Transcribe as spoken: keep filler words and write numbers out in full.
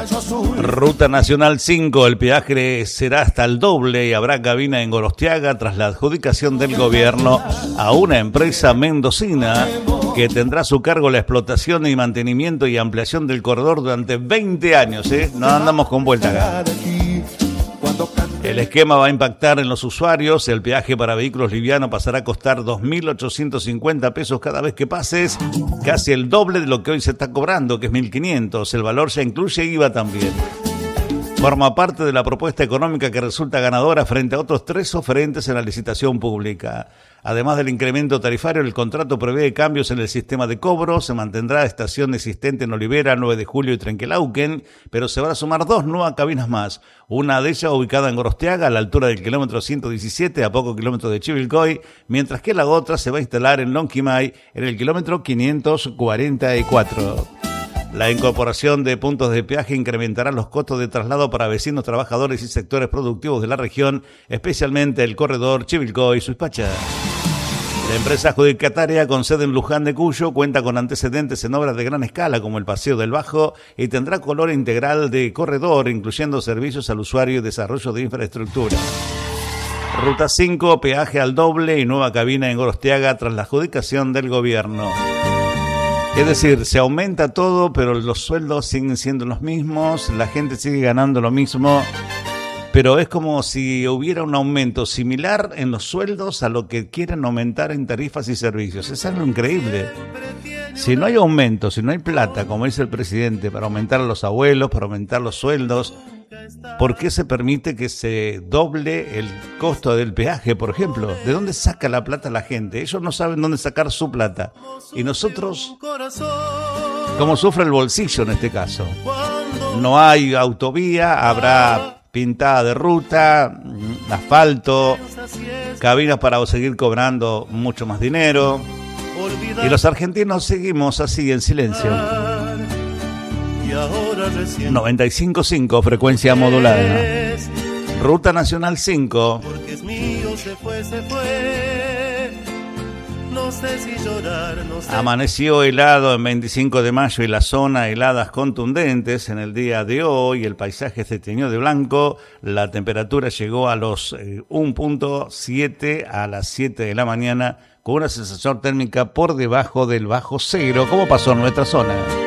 Ruta Nacional cinco, el peaje será hasta el doble y habrá cabina en Gorostiaga tras la adjudicación del gobierno a una empresa mendocina que tendrá a su cargo la explotación y mantenimiento y ampliación del corredor durante veinte años, ¿eh? No andamos con vuelta acá. El esquema va a impactar en los usuarios. El peaje para vehículos livianos pasará a costar dos mil ochocientos cincuenta pesos cada vez que pases, casi el doble de lo que hoy se está cobrando, que es mil quinientos. El valor ya incluye I V A también. Forma parte de la propuesta económica que resulta ganadora frente a otros tres oferentes en la licitación pública. Además del incremento tarifario, el contrato prevé cambios en el sistema de cobro. Se mantendrá la estación existente en Olivera, nueve de julio y Trenquelauquen, pero se van a sumar dos nuevas cabinas más. Una de ellas ubicada en Gorostiaga, a la altura del kilómetro ciento diecisiete, a pocos kilómetros de Chivilcoy, mientras que la otra se va a instalar en Lonquimay, en el kilómetro quinientos cuarenta y cuatro. La incorporación de puntos de peaje incrementará los costos de traslado para vecinos, trabajadores y sectores productivos de la región, especialmente el corredor Chivilcoy y Suipacha. La empresa adjudicataria con sede en Luján de Cuyo cuenta con antecedentes en obras de gran escala como el Paseo del Bajo y tendrá color integral de corredor, incluyendo servicios al usuario y desarrollo de infraestructura. Ruta cinco, peaje al doble y nueva cabina en Gorostiaga tras la adjudicación del gobierno. Es decir, se aumenta todo, pero los sueldos siguen siendo los mismos, la gente sigue ganando lo mismo, pero es como si hubiera un aumento similar en los sueldos a lo que quieren aumentar en tarifas y servicios. Es algo increíble. Si no hay aumento, si no hay plata, como dice el presidente, para aumentar a los abuelos, para aumentar los sueldos, ¿por qué se permite que se doble el costo del peaje, por ejemplo? ¿De dónde saca la plata la gente? Ellos no saben dónde sacar su plata. Y nosotros, ¿cómo sufre el bolsillo en este caso? No hay autovía, habrá pintada de ruta, asfalto, cabinas para seguir cobrando mucho más dinero. Y los argentinos seguimos así en silencio. noventa y cinco punto cinco, frecuencia modulada. Ruta Nacional cinco. Porque es mío, se fue, se fue. No sé si llorar, no sé. Amaneció helado en veinticinco de mayo y la zona heladas contundentes. En el día de hoy el paisaje se teñió de blanco. La temperatura llegó a los eh, uno punto siete a las siete de la mañana con una sensación térmica por debajo del bajo cero. ¿Cómo pasó en nuestra zona?